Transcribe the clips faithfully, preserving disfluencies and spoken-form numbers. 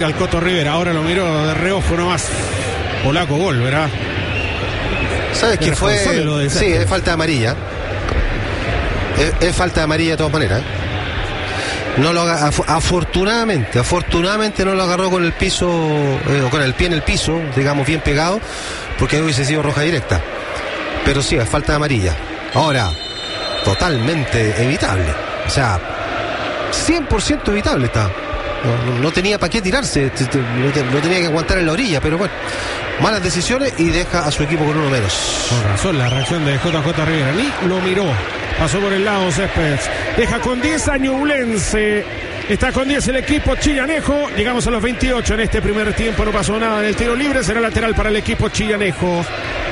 Al Coto Rivera, ahora lo miró de reojo nomás. Polaco gol, ¿verdad? ¿Sabes qué fue? Sí, es falta de amarilla. Es, es falta de amarilla de todas maneras. No lo aga- af- afortunadamente, afortunadamente no lo agarró con el piso, eh, o con el pie en el piso, digamos bien pegado, porque ahí hubiese sido roja directa. Pero sí, es falta de amarilla. Ahora, totalmente evitable. O sea, cien por ciento evitable está. No, no, no tenía para qué tirarse, no tenía que aguantar en la orilla, pero bueno, malas decisiones y deja a su equipo con uno menos. Con razón la reacción de J J Rivera, ni lo miró, pasó por el lado Céspedes, deja con diez a Ñublense, está con diez el equipo chillanejo, llegamos a los veintiocho en este primer tiempo, no pasó nada en el tiro libre, será lateral para el equipo chillanejo.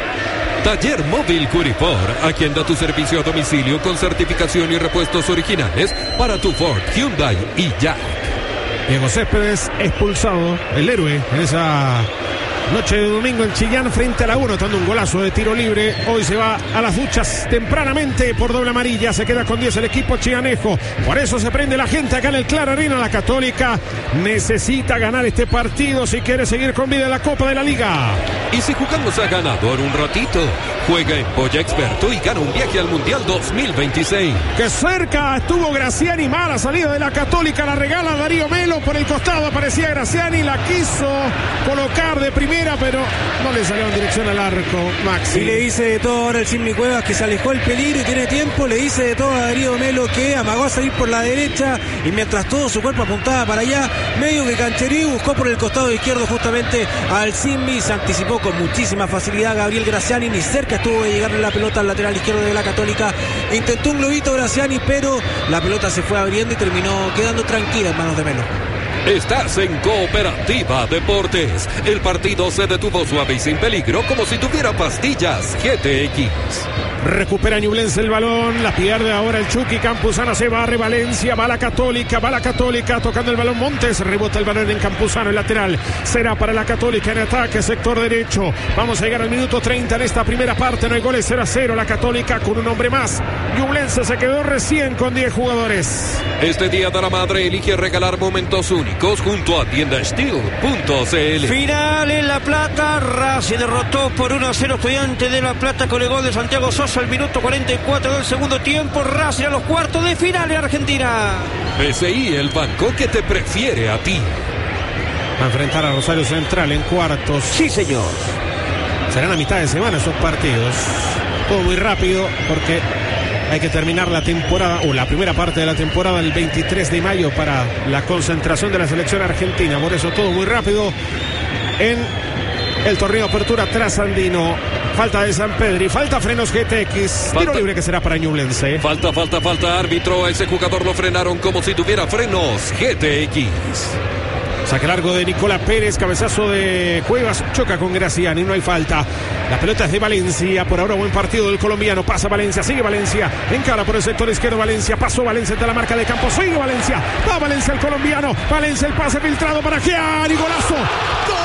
Taller Móvil Curipor, a quien da tu servicio a domicilio con certificación y repuestos originales para tu Ford, Hyundai y Jack. Diego Céspedes expulsado, el héroe en esa noche de domingo en Chillán frente a la uno, dando un golazo de tiro libre. Hoy se va a las duchas tempranamente por doble amarilla, se queda con diez el equipo chillanejo. Por eso se prende la gente acá en el Clara Arena. La Católica necesita ganar este partido si quiere seguir con vida en la Copa de la Liga. Y si jugamos a ganador un ratito, juega en Polla Experto y gana un viaje al Mundial dos mil veintiséis. Que cerca estuvo Graciani, mala salida de la Católica, la regala Darío Melo, por el costado aparecía Graciani, la quiso colocar de primera, pero no le salió en dirección al arco, Maxi. Y le dice de todo ahora el Jimmy Cuevas, que se alejó el peligro y tiene tiempo, le dice de todo a Darío Melo, que amagó a salir por la derecha, y mientras todo su cuerpo apuntaba para allá, medio que Cancherí buscó por el costado izquierdo justamente al Simbi, se anticipó con muchísima facilidad Gabriel Graciani, ni cerca estuvo de llegarle la pelota al lateral izquierdo de la Católica, intentó un globito Graciani, pero la pelota se fue abriendo y terminó quedando tranquila en manos de Melo. Estás en Cooperativa Deportes. El partido se detuvo suave y sin peligro, como si tuviera pastillas G T X. Recupera Ñublense el balón, la pierde ahora el Chucky Campuzano, se barre Valencia, va la Católica, va la Católica, tocando el balón Montes, rebota el balón en Campuzano, el lateral, será para la Católica en ataque, sector derecho, vamos a llegar al minuto treinta en esta primera parte, no hay goles, cero a cero, la Católica con un hombre más, Ñublense se quedó recién con diez jugadores. Este Día de la Madre elige regalar momentos únicos junto a tienda steel punto c l. Final en La Plata, Racing derrotó por uno a cero Estudiantes de La Plata con el gol de Santiago Sosa al minuto cuarenta y cuatro del segundo tiempo. Racing a los cuartos de final en Argentina. B C I, el banco que te prefiere a ti. Va a enfrentar a Rosario Central en cuartos. Sí, señor. Serán a mitad de semana esos partidos. Todo muy rápido porque hay que terminar la temporada, o la primera parte de la temporada, el veintitrés de mayo para la concentración de la selección argentina. Por eso todo muy rápido en el torneo Apertura Trasandino. Falta de San Pedro y falta frenos G T X. Falta, tiro libre que será para Ñublense. Falta, falta, falta árbitro. A ese jugador lo frenaron como si tuviera frenos G T X. Saque largo de Nicolás Pérez, cabezazo de Cuevas, choca con Graciani, no hay falta. La pelota es de Valencia, por ahora buen partido del colombiano, pasa Valencia, sigue Valencia, encara por el sector izquierdo Valencia, pasó Valencia de la marca de campo, sigue Valencia, va Valencia el colombiano, Valencia el pase filtrado para Gianni, golazo, ¡gol!